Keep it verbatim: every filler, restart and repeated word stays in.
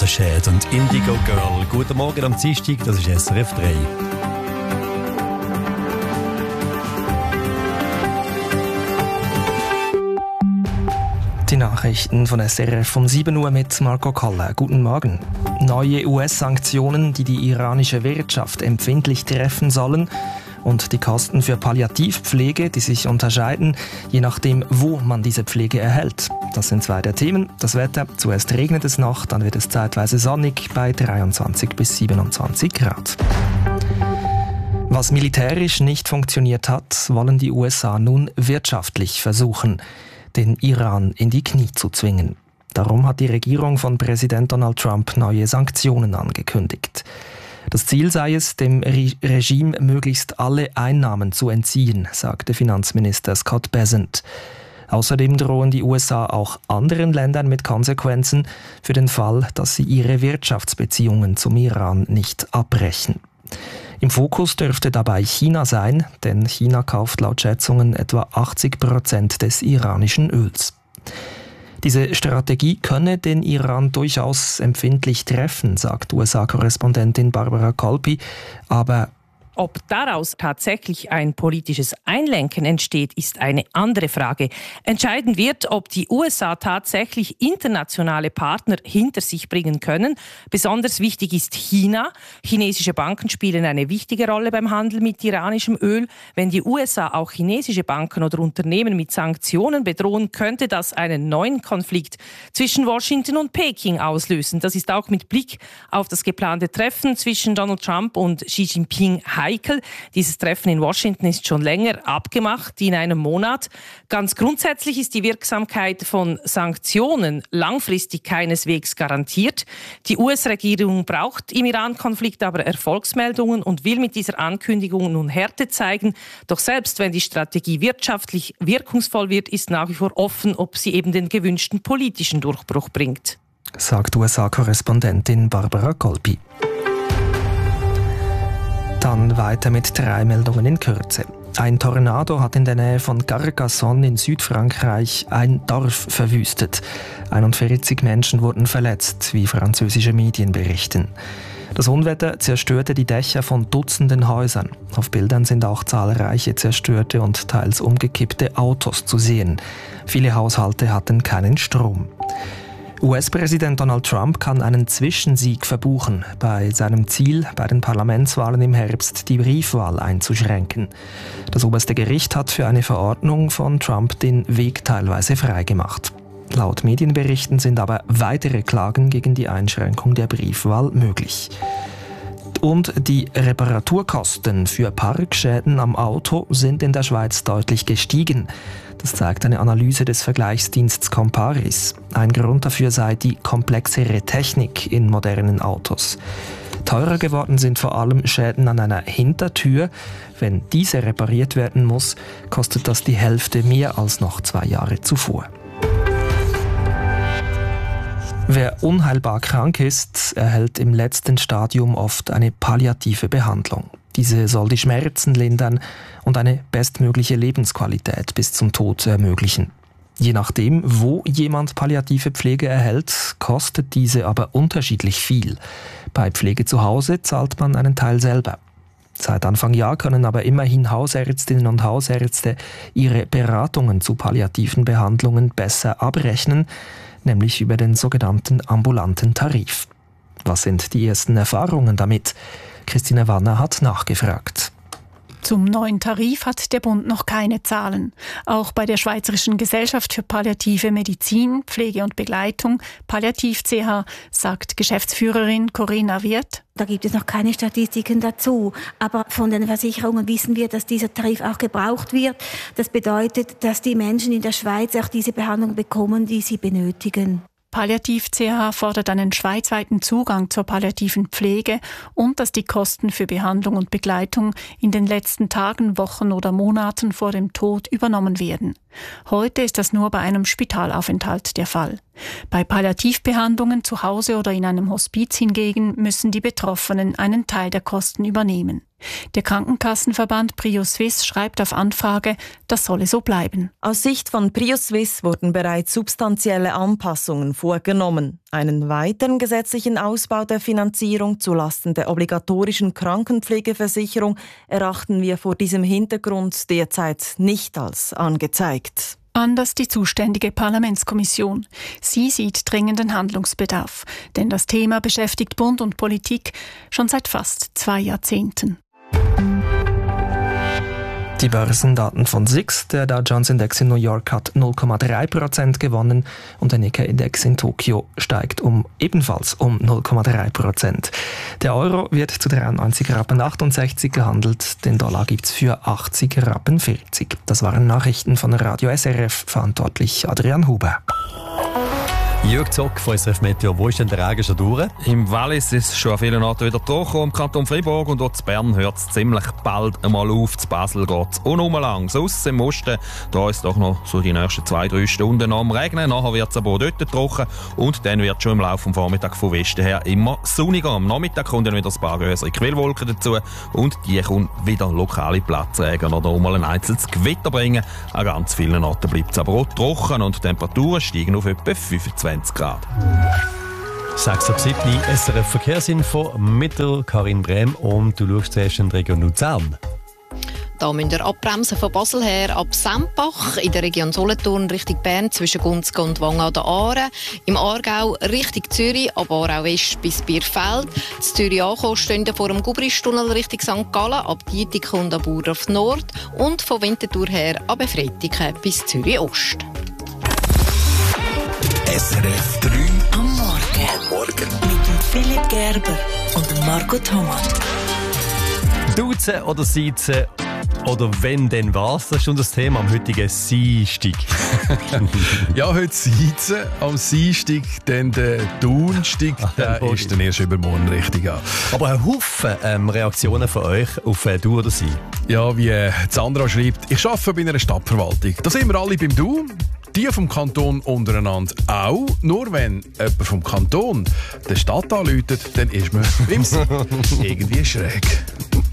Watershed und Indigo Girl. Guten Morgen am Dienstag, das ist S R F drei. Die Nachrichten von S R F um sieben Uhr mit Marco Kalle. Guten Morgen. Neue U S-Sanktionen, die die iranische Wirtschaft empfindlich treffen sollen, und die Kosten für Palliativpflege, die sich unterscheiden, je nachdem, wo man diese Pflege erhält. Das sind zwei der Themen. Das Wetter: zuerst regnet es noch, dann wird es zeitweise sonnig bei dreiundzwanzig bis siebenundzwanzig Grad. Was militärisch nicht funktioniert hat, wollen die U S A nun wirtschaftlich versuchen, den Iran in die Knie zu zwingen. Darum hat die Regierung von Präsident Donald Trump neue Sanktionen angekündigt. Das Ziel sei es, dem Re- Regime möglichst alle Einnahmen zu entziehen, sagte Finanzminister Scott Bessent. Außerdem drohen die U S A auch anderen Ländern mit Konsequenzen für den Fall, dass sie ihre Wirtschaftsbeziehungen zum Iran nicht abbrechen. Im Fokus dürfte dabei China sein, denn China kauft laut Schätzungen etwa achtzig Prozent des iranischen Öls. Diese Strategie könne den Iran durchaus empfindlich treffen, sagt U S A-Korrespondentin Barbara Colby, aber ob daraus tatsächlich ein politisches Einlenken entsteht, ist eine andere Frage. Entscheidend wird, ob die U S A tatsächlich internationale Partner hinter sich bringen können. Besonders wichtig ist China. Chinesische Banken spielen eine wichtige Rolle beim Handel mit iranischem Öl. Wenn die U S A auch chinesische Banken oder Unternehmen mit Sanktionen bedrohen, könnte das einen neuen Konflikt zwischen Washington und Peking auslösen. Das ist auch mit Blick auf das geplante Treffen zwischen Donald Trump und Xi Jinping heikel. Dieses Treffen in Washington ist schon länger abgemacht, in einem Monat. Ganz grundsätzlich ist die Wirksamkeit von Sanktionen langfristig keineswegs garantiert. Die U S-Regierung braucht im Iran-Konflikt aber Erfolgsmeldungen und will mit dieser Ankündigung nun Härte zeigen. Doch selbst wenn die Strategie wirtschaftlich wirkungsvoll wird, ist nach wie vor offen, ob sie eben den gewünschten politischen Durchbruch bringt. Sagt U S A-Korrespondentin Barbara Colby. Dann weiter mit drei Meldungen in Kürze. Ein Tornado hat in der Nähe von Carcassonne in Südfrankreich ein Dorf verwüstet. einundvierzig Menschen wurden verletzt, wie französische Medien berichten. Das Unwetter zerstörte die Dächer von Dutzenden Häusern. Auf Bildern sind auch zahlreiche zerstörte und teils umgekippte Autos zu sehen. Viele Haushalte hatten keinen Strom. U S-Präsident Donald Trump kann einen Zwischensieg verbuchen bei seinem Ziel, bei den Parlamentswahlen im Herbst die Briefwahl einzuschränken. Das oberste Gericht hat für eine Verordnung von Trump den Weg teilweise freigemacht. Laut Medienberichten sind aber weitere Klagen gegen die Einschränkung der Briefwahl möglich. Und die Reparaturkosten für Parkschäden am Auto sind in der Schweiz deutlich gestiegen. Das zeigt eine Analyse des Vergleichsdienstes Comparis. Ein Grund dafür sei die komplexere Technik in modernen Autos. Teurer geworden sind vor allem Schäden an einer Hintertür. Wenn diese repariert werden muss, kostet das die Hälfte mehr als noch zwei Jahre zuvor. Wer unheilbar krank ist, erhält im letzten Stadium oft eine palliative Behandlung. Diese soll die Schmerzen lindern und eine bestmögliche Lebensqualität bis zum Tod ermöglichen. Je nachdem, wo jemand palliative Pflege erhält, kostet diese aber unterschiedlich viel. Bei Pflege zu Hause zahlt man einen Teil selber. Seit Anfang Jahr können aber immerhin Hausärztinnen und Hausärzte ihre Beratungen zu palliativen Behandlungen besser abrechnen, nämlich über den sogenannten ambulanten Tarif. Was sind die ersten Erfahrungen damit? Christine Wanner hat nachgefragt. Zum neuen Tarif hat der Bund noch keine Zahlen. Auch bei der Schweizerischen Gesellschaft für Palliative Medizin, Pflege und Begleitung, Palliativ C H, sagt Geschäftsführerin Corinna Wirth: Da gibt es noch keine Statistiken dazu. Aber von den Versicherungen wissen wir, dass dieser Tarif auch gebraucht wird. Das bedeutet, dass die Menschen in der Schweiz auch diese Behandlung bekommen, die sie benötigen. Palliativ C H fordert einen schweizweiten Zugang zur palliativen Pflege und dass die Kosten für Behandlung und Begleitung in den letzten Tagen, Wochen oder Monaten vor dem Tod übernommen werden. Heute ist das nur bei einem Spitalaufenthalt der Fall. Bei Palliativbehandlungen zu Hause oder in einem Hospiz hingegen müssen die Betroffenen einen Teil der Kosten übernehmen. Der Krankenkassenverband PrioSwiss schreibt auf Anfrage, das solle so bleiben. Aus Sicht von PrioSwiss wurden bereits substanzielle Anpassungen vorgenommen. Einen weiteren gesetzlichen Ausbau der Finanzierung zulasten der obligatorischen Krankenpflegeversicherung erachten wir vor diesem Hintergrund derzeit nicht als angezeigt. Anders die zuständige Parlamentskommission. Sie sieht dringenden Handlungsbedarf, denn das Thema beschäftigt Bund und Politik schon seit fast zwei Jahrzehnten. Die Börsendaten von S I X, der Dow Jones Index in New York hat null Komma drei Prozent gewonnen und der Nikkei-Index in Tokio steigt um ebenfalls um null Komma drei Prozent. Der Euro wird zu dreiundneunzig Rappen achtundsechzig gehandelt, den Dollar gibt's für achtzig Rappen vierzig. Das waren Nachrichten von Radio S R F, verantwortlich Adrian Huber. Jörg Zock von S R F Meteo, wo ist denn der Regen schon durch? Im Wallis ist es schon an vielen Orten wieder trocken, im Kanton Freiburg und dort in Bern hört es ziemlich bald einmal auf. Zu Basel geht es unumlang. Sonst im Osten, da ist doch noch so die nächsten zwei, drei Stunden am Regnen. Nachher wird es aber auch dort trocken und dann wird schon im Laufe des Vormittags von Westen her immer sonniger. Am Nachmittag kommen dann wieder ein paar größere Quellwolken dazu und die können wieder lokale Platzregen oder auch mal ein einzelnes Gewitter bringen. An ganz vielen Orten bleibt es aber auch trocken und die Temperaturen steigen auf etwa fünfundzwanzig Grad. sechs ab sieben, S R F Verkehrsinfo, Mittel, Karin Brehm und du schaust zuerst in die Region Luzern. Da müsst ihr abbremsen von Basel her ab Sempach, in der Region Solothurn Richtung Bern zwischen Gunzgen und Wangen an der Aare, im Aargau Richtung Zürich, ab Aarau West bis Bierfeld. In Zürich ankommen stehen vor dem Gubristunnel Richtung Sankt Gallen, ab Dietik und ab Burdorf Nord und von Winterthur her ab Freitiken bis Zürich Ost. S R F drei am Morgen. Am Morgen. Mit dem Philipp Gerber und dem Marco Thomas. Duzen oder Siezen oder wenn, dann was? Das ist unser Thema am heutigen Dienstag. Ja, heute Siezen, am Dienstag, dann der Donnerstag, der ist dann erst übermorgen richtig an. Aber ein Haufen ähm, Reaktionen von euch auf äh, Du oder Sie. Ja, wie äh, Sandra schreibt, ich arbeite bei einer Stadtverwaltung. Da sind wir alle beim Du. Die vom Kanton untereinander auch. Nur wenn jemand vom Kanton der Stadt anläutet, dann ist man im Sie. Irgendwie schräg.